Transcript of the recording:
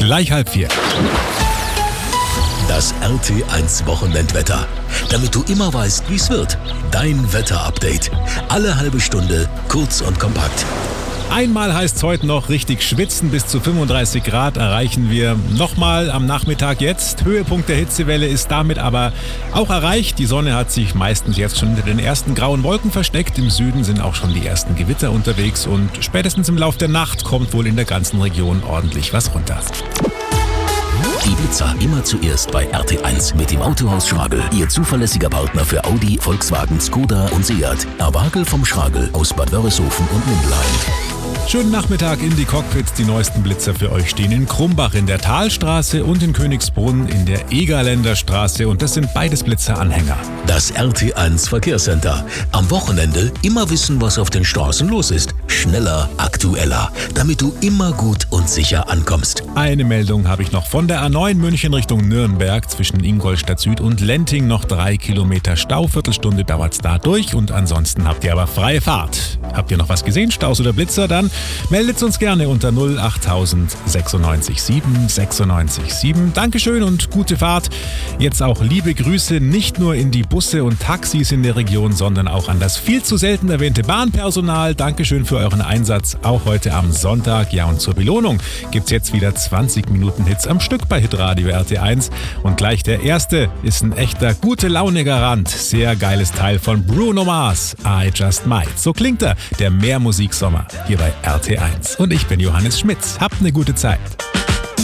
gleich 3:30. Das RT1 Wochenendwetter. Damit du immer weißt, wie es wird. Dein Wetterupdate. Alle halbe Stunde, kurz und kompakt. Einmal heißt es heute noch richtig schwitzen, bis zu 35 Grad erreichen wir nochmal am Nachmittag jetzt. Höhepunkt der Hitzewelle ist damit aber auch erreicht. Die Sonne hat sich meistens jetzt schon hinter den ersten grauen Wolken versteckt. Im Süden sind auch schon die ersten Gewitter unterwegs und spätestens im Lauf der Nacht kommt wohl in der ganzen Region ordentlich was runter. Die Blitzer immer zuerst bei RT1 mit dem Autohaus Schragel. Ihr zuverlässiger Partner für Audi, Volkswagen, Skoda und Seat. Awagel vom Schragel aus Bad Wörishofen und Mindelheim. Schönen Nachmittag in die Cockpits. Die neuesten Blitzer für euch stehen in Krumbach in der Talstraße und in Königsbrunn in der Egerländer Straße. Und das sind beides Blitzeranhänger. Das RT1 Verkehrscenter. Am Wochenende immer wissen, was auf den Straßen los ist. Schneller, aktueller, damit du immer gut und sicher ankommst. Eine Meldung habe ich noch von der A9 München Richtung Nürnberg zwischen Ingolstadt Süd und Lenting. Noch 3 Kilometer Stau. Viertelstunde dauert es da durch und ansonsten habt ihr aber freie Fahrt. Habt ihr noch was gesehen, Staus oder Blitzer? Dann meldet uns gerne unter 08000 96 7 96 7. Dankeschön und gute Fahrt. Jetzt auch liebe Grüße nicht nur in die Busse und Taxis in der Region, sondern auch an das viel zu selten erwähnte Bahnpersonal. Dankeschön für euren Einsatz, auch heute am Sonntag. Ja, und zur Belohnung gibt's jetzt wieder 20 Minuten Hits am Stück bei Hitradio RT1. Und gleich der erste ist ein echter Gute-Laune-Garant. Sehr geiles Teil von Bruno Mars, I Just Might. So klingt er, der Mehrmusiksommer hier bei RT1. Und ich bin Johannes Schmitz. Habt eine gute Zeit.